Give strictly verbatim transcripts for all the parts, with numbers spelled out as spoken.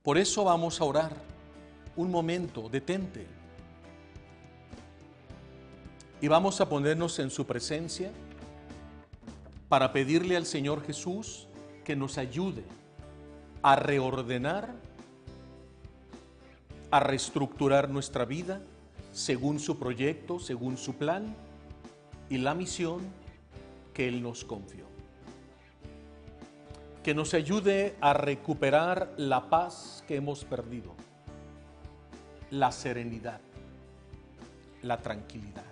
Por eso vamos a orar. Un momento, detente. Y vamos a ponernos en su presencia para pedirle al Señor Jesús que nos ayude a reordenar, a reestructurar nuestra vida según su proyecto, según su plan y la misión que Él nos confió. Que nos ayude a recuperar la paz que hemos perdido, la serenidad, la tranquilidad.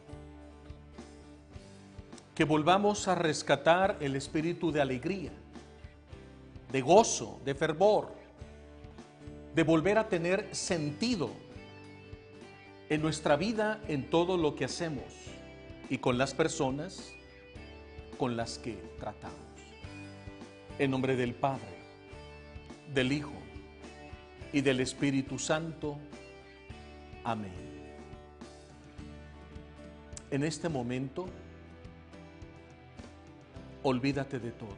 Que volvamos a rescatar el espíritu de alegría, de gozo, de fervor, de volver a tener sentido en nuestra vida, en todo lo que hacemos y con las personas con las que tratamos. En nombre del Padre, del Hijo y del Espíritu Santo. Amén. En este momento, olvídate de todo.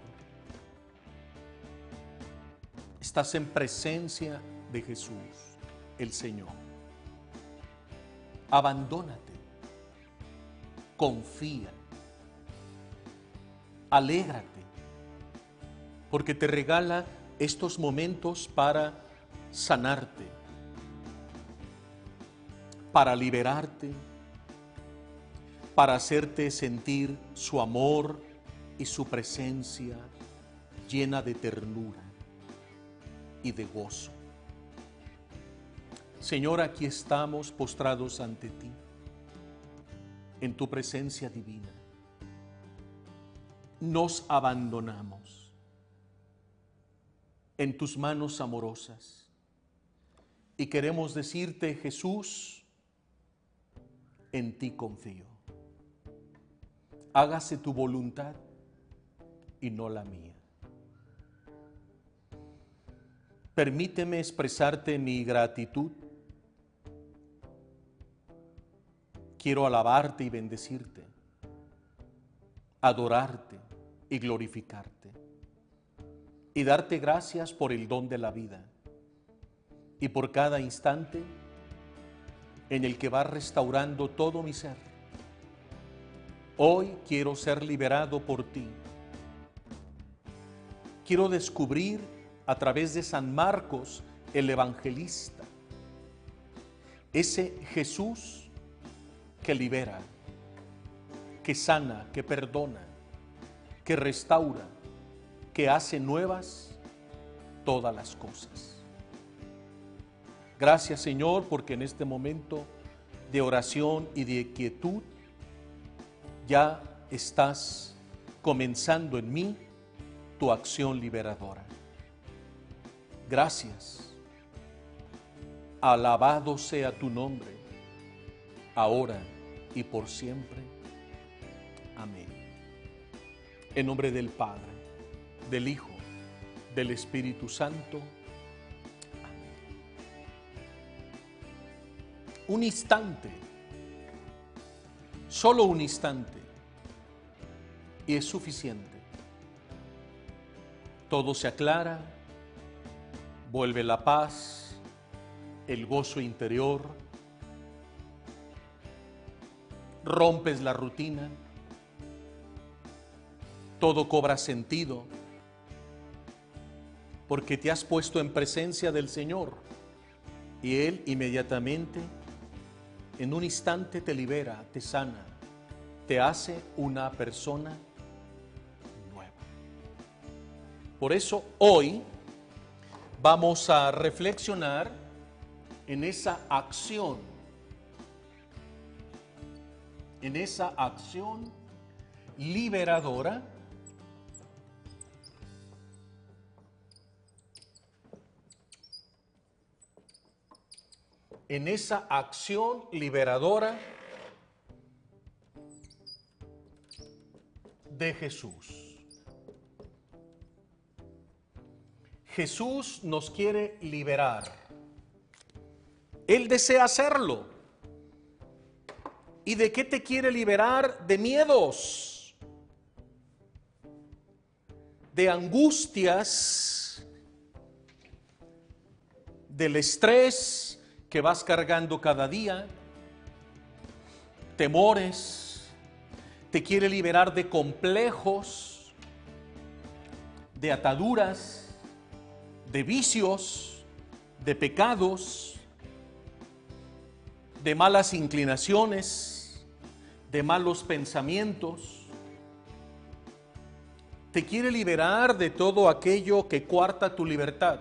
Estás en presencia de Jesús, el Señor. Abandónate, confía, alégrate, porque te regala estos momentos para sanarte, para liberarte, para hacerte sentir su amor y su presencia llena de ternura y de gozo. Señor, aquí estamos postrados ante ti, en tu presencia divina. Nos abandonamos en tus manos amorosas y queremos decirte, Jesús, en ti confío. Hágase tu voluntad y no la mía. Permíteme expresarte mi gratitud. Quiero alabarte y bendecirte, adorarte y glorificarte, y darte gracias por el don de la vida y por cada instante en el que vas restaurando todo mi ser. Hoy quiero ser liberado por ti. Quiero descubrir a través de San Marcos, el evangelista, ese Jesús que libera, que sana, que perdona, que restaura, que hace nuevas todas las cosas. Gracias, Señor, porque en este momento de oración y de quietud ya estás comenzando en mí tu acción liberadora. Gracias. Alabado sea tu nombre, ahora y por siempre. Amén. En nombre del Padre, del Hijo, del Espíritu Santo. Amén. Un instante, solo un instante, y es suficiente. Todo se aclara, vuelve la paz, el gozo interior, rompes la rutina, todo cobra sentido, porque te has puesto en presencia del Señor y Él inmediatamente, en un instante te libera, te sana, te hace una persona nueva. Por eso hoy vamos a reflexionar en esa acción, en esa acción liberadora en esa acción liberadora de Jesús. Jesús nos quiere liberar. Él desea hacerlo. ¿Y de qué te quiere liberar? De miedos, de angustias, del estrés que vas cargando cada día, temores, te quiere liberar de complejos, de ataduras, de vicios, de pecados, de malas inclinaciones, de malos pensamientos. Te quiere liberar de todo aquello que coarta tu libertad.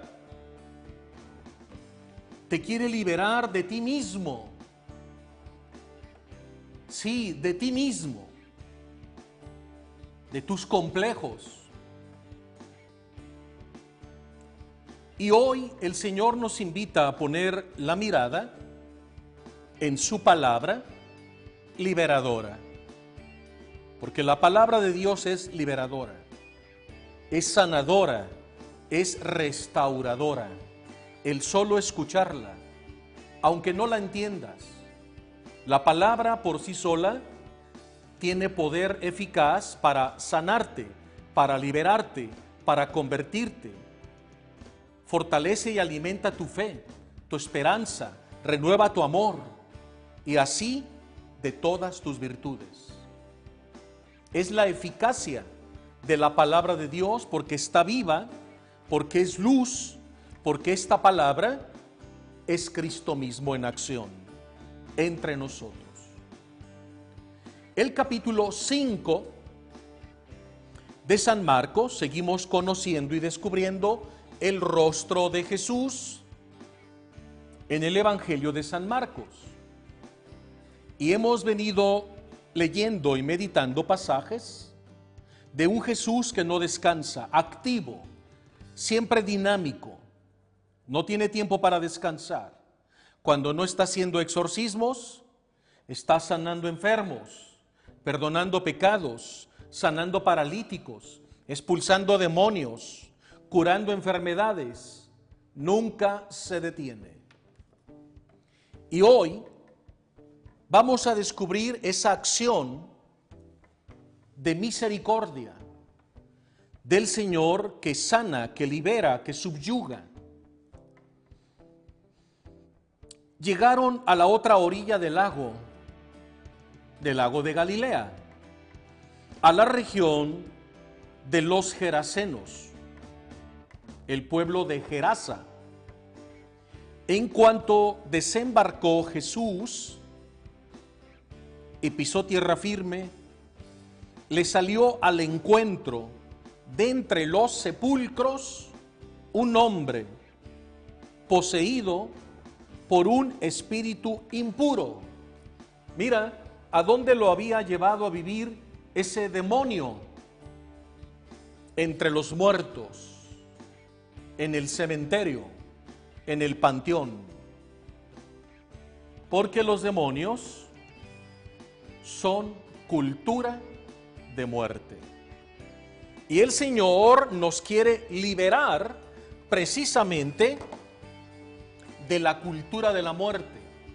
Te quiere liberar de ti mismo. Sí, de ti mismo. De tus complejos. Y hoy el Señor nos invita a poner la mirada en su palabra liberadora. Porque la palabra de Dios es liberadora, es sanadora, es restauradora. El solo escucharla, aunque no la entiendas, la palabra por sí sola tiene poder eficaz para sanarte, para liberarte, para convertirte. Fortalece y alimenta tu fe, tu esperanza, renueva tu amor y así de todas tus virtudes. Es la eficacia de la palabra de Dios porque está viva, porque es luz, porque esta palabra es Cristo mismo en acción entre nosotros. El capítulo cinco de San Marcos, seguimos conociendo y descubriendo el rostro de Jesús en el Evangelio de San Marcos. Y hemos venido leyendo y meditando pasajes de un Jesús que no descansa, activo, siempre dinámico, no tiene tiempo para descansar. Cuando no está haciendo exorcismos, está sanando enfermos, perdonando pecados, sanando paralíticos, expulsando demonios, curando enfermedades. Nunca se detiene. Y hoy vamos a descubrir esa acción de misericordia del Señor que sana, que libera, que subyuga. Llegaron a la otra orilla del lago, del lago de Galilea, a la región de los Gerasenos, el pueblo de Gerasa. En cuanto desembarcó Jesús y pisó tierra firme, le salió al encuentro de entre los sepulcros un hombre poseído por un espíritu impuro. Mira a dónde lo había llevado a vivir ese demonio: entre los muertos, en el cementerio, en el panteón. Porque los demonios son cultura de muerte. Y el Señor nos quiere liberar precisamente de la cultura de la muerte,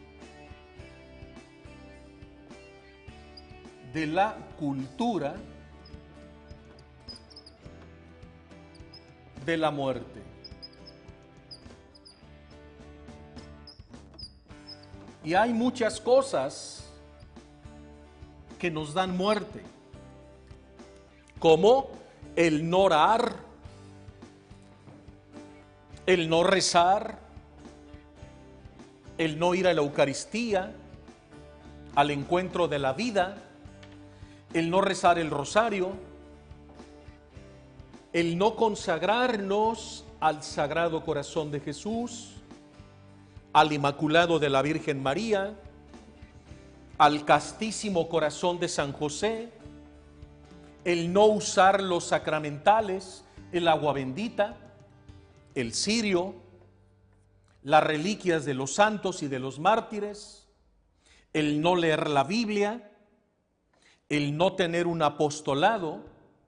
de la cultura de la muerte. Y hay muchas cosas que nos dan muerte, como el no orar, el no rezar, el no ir a la Eucaristía, al encuentro de la vida, el no rezar el rosario, el no consagrarnos al Sagrado Corazón de Jesús, al Inmaculado de la Virgen María, al Castísimo Corazón de San José, el no usar los sacramentales, el agua bendita, el cirio, las reliquias de los santos y de los mártires, el no leer la Biblia, el no tener un apostolado,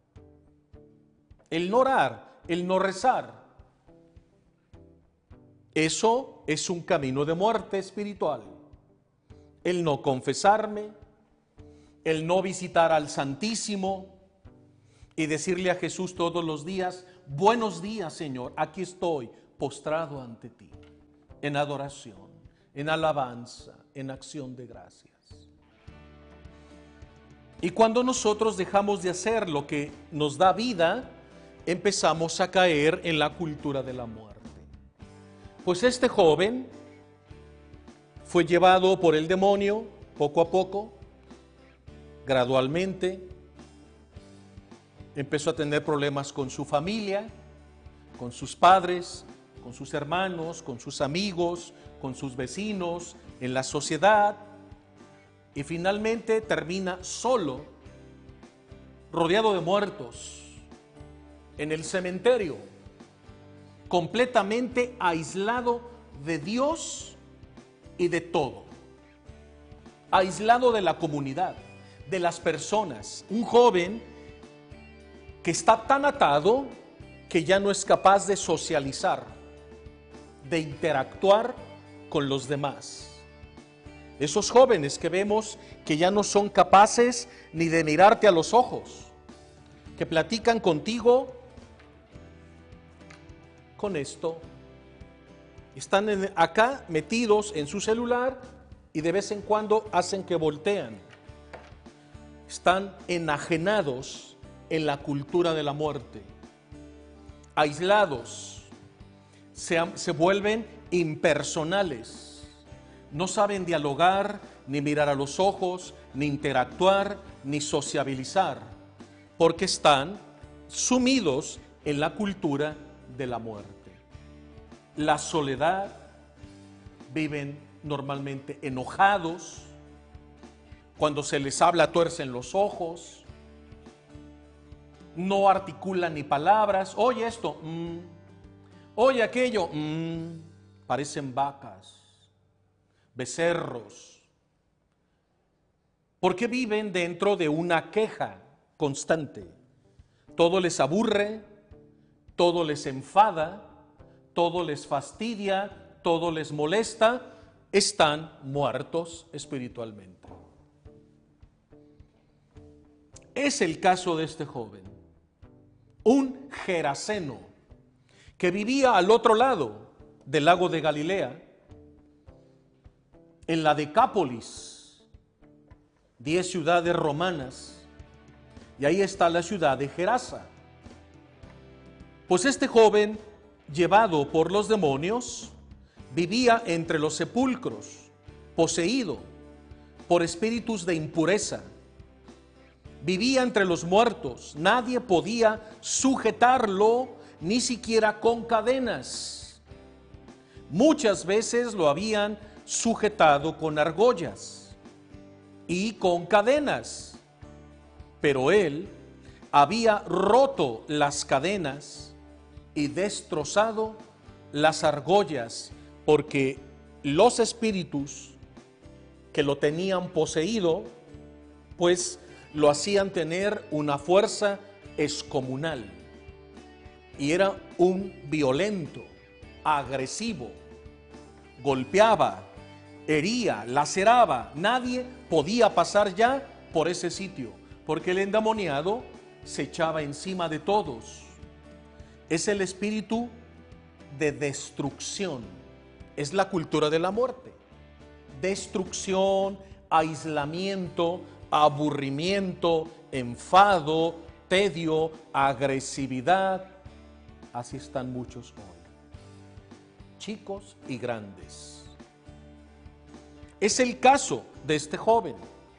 el no orar, el no rezar. Eso es un camino de muerte espiritual. El no confesarme, el no visitar al Santísimo y decirle a Jesús todos los días: buenos días, Señor, aquí estoy postrado ante ti. en adoración, en alabanza, en acción de gracias. Y cuando nosotros dejamos de hacer lo que nos da vida, empezamos a caer en la cultura de la muerte. Pues este joven fue llevado por el demonio poco a poco, gradualmente. Empezó a tener problemas con su familia, con sus padres, con sus hermanos, con sus amigos, con sus vecinos, en la sociedad. Y finalmente termina solo, rodeado de muertos, en el cementerio, completamente aislado de Dios y de todo, aislado de la comunidad, de las personas. Un joven que está tan atado que ya no es capaz de socializar, de interactuar con los demás. Esos jóvenes que vemos que ya no son capaces ni de mirarte a los ojos, que platican contigo con esto, están en, acá metidos en su celular y de vez en cuando hacen que voltean. Están enajenados en la cultura de la muerte, aislados, se, se vuelven impersonales. No saben dialogar, ni mirar a los ojos, ni interactuar, ni sociabilizar, porque están sumidos en la cultura de la muerte. La soledad, viven normalmente enojados, cuando se les habla tuercen los ojos, no articulan ni palabras. Oye esto, mm. Oye aquello, mm. Parecen vacas, becerros, porque viven dentro de una queja constante. Todo les aburre, todo les enfada, todo les fastidia, todo les molesta. Están muertos espiritualmente. Es el caso de este joven, un geraseno que vivía al otro lado del lago de Galilea, en la Decápolis, diez ciudades romanas, y ahí está la ciudad de Gerasa. Pues este joven, llevado por los demonios, vivía entre los sepulcros, poseído por espíritus de impureza. Vivía entre los muertos, nadie podía sujetarlo, ni siquiera con cadenas. Muchas veces lo habían sujetado con argollas y con cadenas, pero él había roto las cadenas y destrozado las argollas, porque los espíritus que lo tenían poseído, pues lo hacían tener una fuerza excomunal, y era un violento, agresivo, golpeaba, hería, laceraba. Nadie podía pasar ya por ese sitio, porque el endemoniado se echaba encima de todos. Es el espíritu de destrucción, es la cultura de la muerte. Destrucción, aislamiento, aburrimiento, enfado, tedio, agresividad. Así están muchos hoy, chicos y grandes. Es el caso de este joven.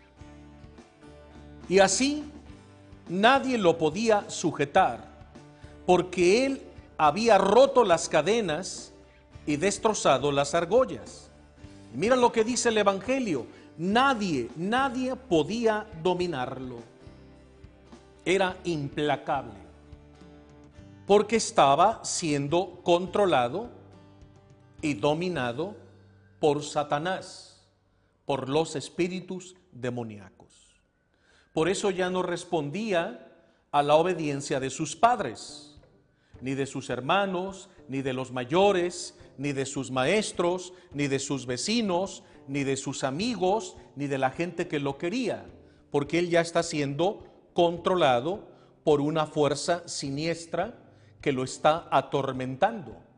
Y así nadie lo podía sujetar, porque él había roto las cadenas y destrozado las argollas. Y mira lo que dice el Evangelio: nadie, nadie podía dominarlo. Era implacable, porque estaba siendo controlado y dominado por Satanás, por los espíritus demoníacos. Por eso ya no respondía a la obediencia de sus padres, ni de sus hermanos, ni de los mayores, ni de sus maestros, ni de sus vecinos, ni de sus amigos, ni de la gente que lo quería, porque él ya está siendo controlado por una fuerza siniestra que lo está atormentando.